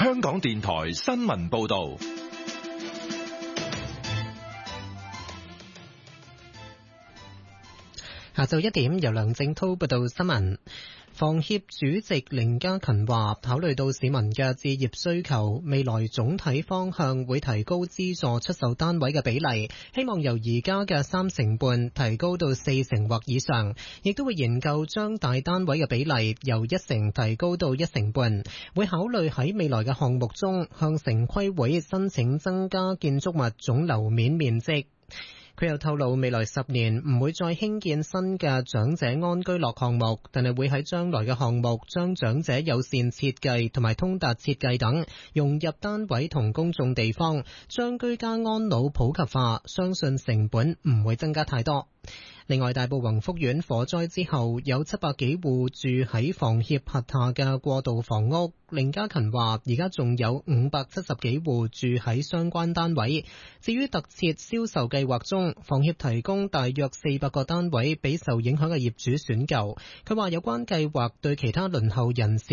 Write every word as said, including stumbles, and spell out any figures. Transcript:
香港電台新聞報道。 下晝一點，由梁正濤報道新聞。房協主席凌家勤話，考慮到市民嘅置業需求，未來總體方向會提高資助出售單位嘅比例，希望由而家嘅三成半提高到四成或以上，亦都會研究將大單位嘅比例由一成提高到一成半，會考慮喺未來嘅項目中向城規會申請增加建築物總樓面面積。佢又透露，未來十年唔會再興建新嘅長者安居樂項目，但係會喺將來嘅項目將長者友善設計同埋通達設計等融入單位同公眾地方，將居家安老普及化，相信成本唔會增加太多。另外，大埔宏福苑火災之後，有七百幾戶住喺房協轄下嘅過渡房屋。凌家勤話，而家仲有五百七十幾戶住喺相關單位。至於特設銷售計劃中，房協提供大約四百個單位俾受影響嘅業主選購。佢話有關計劃對其他輪候人士